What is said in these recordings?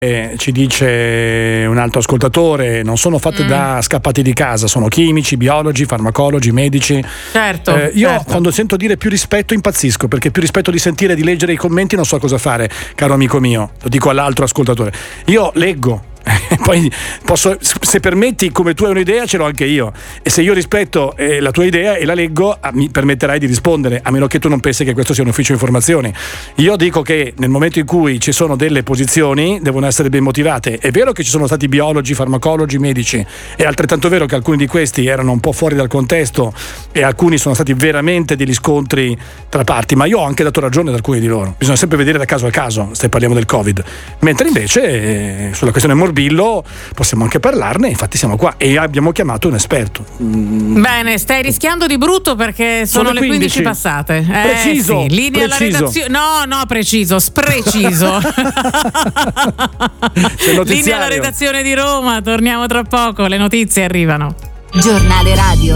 Ci dice un altro ascoltatore, non sono fatte da scappati di casa, sono chimici, biologi, farmacologi, medici. Certo. Io quando sento dire più rispetto impazzisco, perché più rispetto di sentire, di leggere i commenti non so cosa fare, caro amico mio, lo dico all'altro ascoltatore. Io leggo. Poi posso, se permetti, come tu hai un'idea ce l'ho anche io, e se io rispetto la tua idea e la leggo mi permetterai di rispondere, a meno che tu non pensi che questo sia un ufficio informazioni. Io dico che nel momento in cui ci sono delle posizioni devono essere ben motivate. È vero che ci sono stati biologi, farmacologi, medici, è altrettanto vero che alcuni di questi erano un po' fuori dal contesto e alcuni sono stati veramente degli scontri tra parti, ma io ho anche dato ragione ad alcuni di loro. Bisogna sempre vedere da caso a caso se parliamo del Covid, mentre invece sulla questione morbillo possiamo anche parlarne, infatti siamo qua e abbiamo chiamato un esperto. Bene, stai rischiando di brutto perché sono le 15 passate. Preciso, sì. Linea alla redazione. No, preciso, spreciso. Linea alla redazione di Roma, torniamo tra poco, le notizie arrivano. Giornale radio.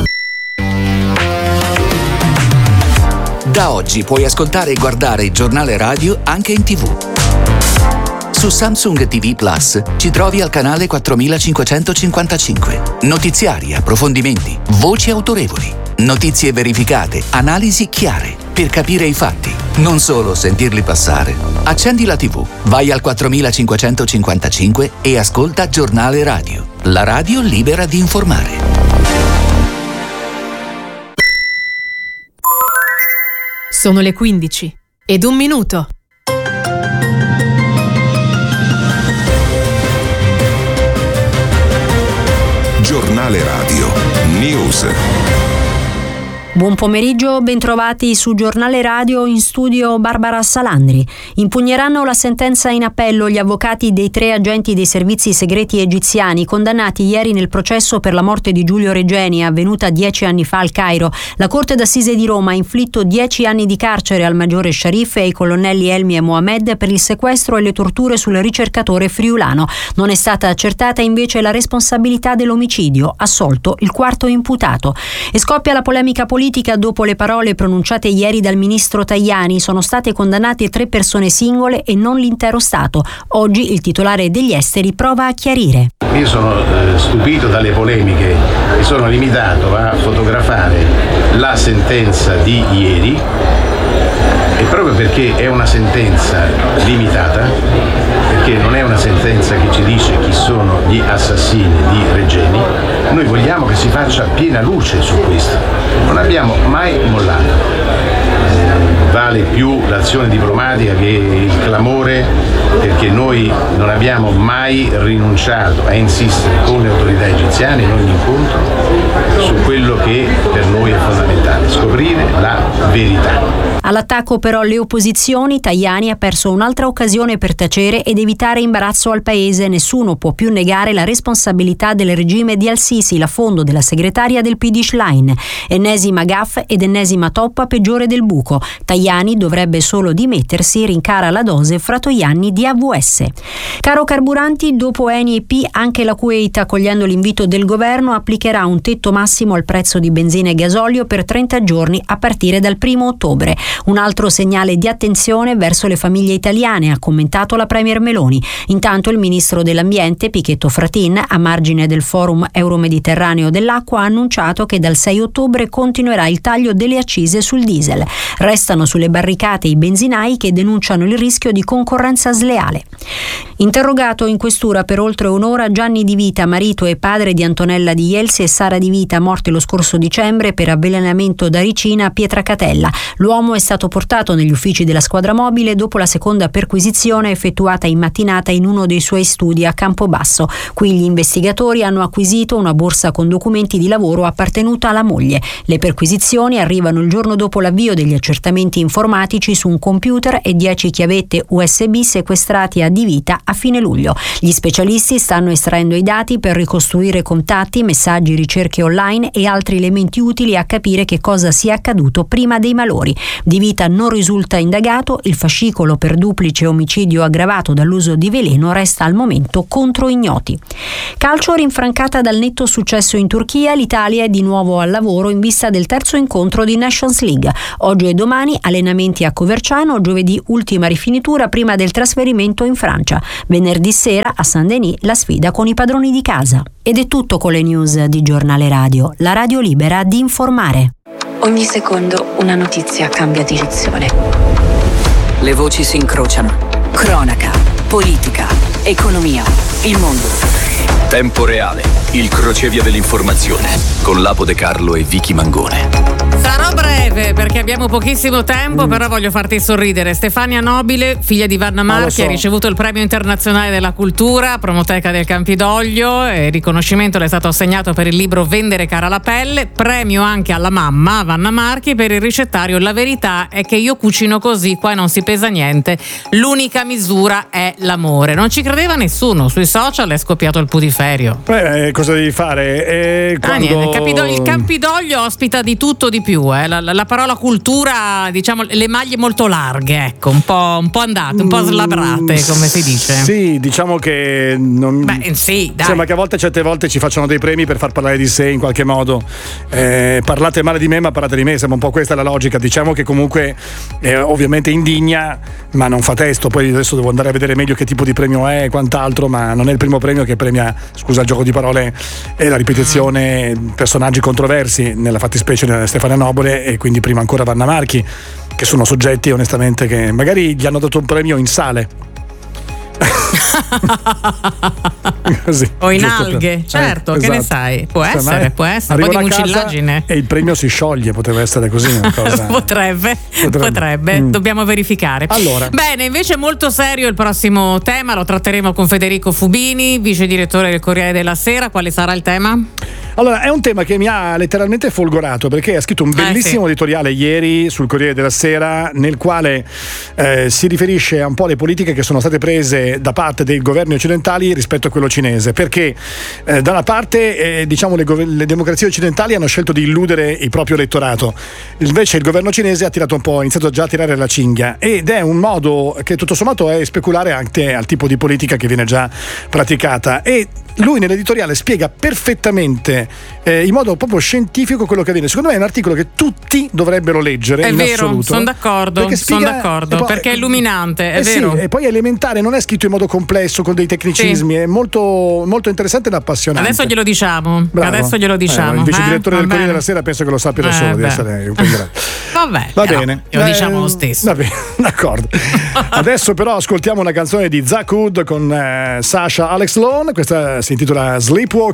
Da oggi puoi ascoltare e guardare il giornale radio anche in TV. Su Samsung TV Plus ci trovi al canale 4555. Notiziari, approfondimenti, voci autorevoli, notizie verificate, analisi chiare, per capire i fatti, non solo sentirli passare. Accendi la TV, vai al 4555 e ascolta Giornale Radio, la radio libera di informare. Sono le 15 ed 1 minuto. Giornale Radio News. Buon pomeriggio, bentrovati su Giornale Radio, in studio Barbara Salandri. Impugneranno la sentenza in appello gli avvocati dei 3 agenti dei servizi segreti egiziani condannati ieri nel processo per la morte di Giulio Regeni, avvenuta 10 anni fa al Cairo. La Corte d'Assise di Roma ha inflitto 10 anni di carcere al maggiore Sharif e ai colonnelli Elmi e Mohamed per il sequestro e le torture sul ricercatore friulano. Non è stata accertata invece la responsabilità dell'omicidio, assolto il 4º imputato. E scoppia la polemica politica dopo le parole pronunciate ieri dal ministro Tajani. Sono state condannate 3 persone singole e non l'intero Stato. Oggi il titolare degli esteri prova a chiarire. Io sono stupito dalle polemiche, mi sono limitato a fotografare la sentenza di ieri e proprio perché è una sentenza limitata, perché non è una sentenza che ci dice chi sono gli assassini di Regeni, noi vogliamo che si faccia piena luce su questo. Non abbiamo mai mollato. Vale più l'azione diplomatica che il clamore, perché noi non abbiamo mai rinunciato a insistere con le autorità egiziane in ogni incontro su quello che per noi è fondamentale, scoprire la verità. All'attacco però le opposizioni, Tajani ha perso un'altra occasione per tacere ed evitare imbarazzo al paese. Nessuno può più negare la responsabilità del regime di Al-Sisi, l'affondo della segretaria del PD Schlein. Ennesima gaffe ed ennesima toppa peggiore del buco. Tajani dovrebbe solo dimettersi, rincara la dose Fratoianni di AVS. Caro carburanti, dopo Eni e P anche la Kuwait, accogliendo l'invito del governo, applicherà un tetto massimo al prezzo di benzina e gasolio per 30 giorni a partire dal 1° ottobre. Un altro segnale di attenzione verso le famiglie italiane, ha commentato la Premier Meloni. Intanto il ministro dell'Ambiente, Pichetto Fratin, a margine del Forum Euromediterraneo dell'Acqua, ha annunciato che dal 6 ottobre continuerà il taglio delle accise sul diesel. Restano sulle barricate i benzinai che denunciano il rischio di concorrenza sleale. Interrogato in questura per oltre un'ora Gianni Di Vita, marito e padre di Antonella Di Ielsi e Sara Di Vita, morti lo scorso dicembre per avvelenamento da ricina a Pietracatella. L'uomo è stato portato negli uffici della squadra mobile dopo la seconda perquisizione effettuata in mattinata in uno dei suoi studi a Campobasso. Qui gli investigatori hanno acquisito una borsa con documenti di lavoro appartenuta alla moglie. Le perquisizioni arrivano il giorno dopo l'avvio degli accertamenti informatici su un computer e 10 chiavette USB sequestrati a Di Vita a fine luglio. Gli specialisti stanno estraendo i dati per ricostruire contatti, messaggi, ricerche online e altri elementi utili a capire che cosa sia accaduto prima dei malori. Di Di Vita non risulta indagato, il fascicolo per duplice omicidio aggravato dall'uso di veleno resta al momento contro ignoti. Calcio, rinfrancata dal netto successo in Turchia, l'Italia è di nuovo al lavoro in vista del terzo incontro di Nations League. Oggi e domani allenamenti a Coverciano, giovedì ultima rifinitura prima del trasferimento in Francia. Venerdì sera a Saint-Denis la sfida con i padroni di casa. Ed è tutto con le news di Giornale Radio, la radio libera di informare. Ogni secondo una notizia cambia direzione. Le voci si incrociano. Cronaca, politica, economia, il mondo. Tempo reale, il crocevia dell'informazione con Lapo De Carlo e Vicky Mangone. Sarò breve perché abbiamo pochissimo tempo, però voglio farti sorridere. Stefania Nobile, figlia di Vanna Marchi, ha ricevuto il Premio Internazionale della Cultura, promoteca del Campidoglio, e il riconoscimento le è stato assegnato per il libro Vendere cara la pelle, premio anche alla mamma, Vanna Marchi, per il ricettario La verità è che io cucino così, qua non si pesa niente, l'unica misura è l'amore. Non ci credeva nessuno, sui social è scoppiato il putiferio. Cosa devi fare? Niente, il Campidoglio ospita di tutto di più. La parola cultura, diciamo, le maglie molto larghe, ecco, un po' andate, un po' slabrate, come si dice. Sì, diciamo che sì, dai. Sembra che certe volte ci facciano dei premi per far parlare di sé in qualche modo. Parlate male di me, ma parlate di me, sembra un po' questa la logica. Diciamo che comunque ovviamente indigna, ma non fa testo. Poi adesso devo andare a vedere meglio che tipo di premio è e quant'altro, ma non è il primo premio che premia, scusa il gioco di parole, è la ripetizione personaggi controversi, nella fattispecie Stefania Nobile e quindi prima ancora Vanna Marchi, che sono soggetti onestamente che magari gli hanno dato un premio in sale. Così, o in alghe, certo, che esatto. Ne sai? Può essere, un po' di mucillagine. E il premio si scioglie, potrebbe essere così una cosa. Potrebbe. Dobbiamo verificare. Allora. Bene, invece molto serio il prossimo tema, lo tratteremo con Federico Fubini, vice direttore del Corriere della Sera. Quale sarà il tema? Allora, è un tema che mi ha letteralmente folgorato, perché ha scritto un bellissimo editoriale ieri sul Corriere della Sera, nel quale si riferisce a un po' alle politiche che sono state prese da parte dei governi occidentali rispetto a quello cinese, perché da una parte diciamo le democrazie occidentali hanno scelto di illudere il proprio elettorato, invece il governo cinese ha iniziato già a tirare la cinghia, ed è un modo che tutto sommato è speculare anche al tipo di politica che viene già praticata. E lui nell'editoriale spiega perfettamente in modo proprio scientifico quello che avviene. Secondo me è un articolo che tutti dovrebbero leggere. È in vero, assoluto, sono d'accordo, perché è illuminante, è vero. Sì, e poi è elementare, non è scritto in modo complesso con dei tecnicismi, è molto, molto interessante ed appassionante. Adesso glielo diciamo. Bravo. Il vice direttore del Corriere della Sera penso che lo sappia da solo, di essere un Va bene. Lo diciamo lo stesso. Va bene, d'accordo. Adesso però ascoltiamo una canzone di Zach Wood con Sasha Alex Lone, questa si intitola Sleepwalking.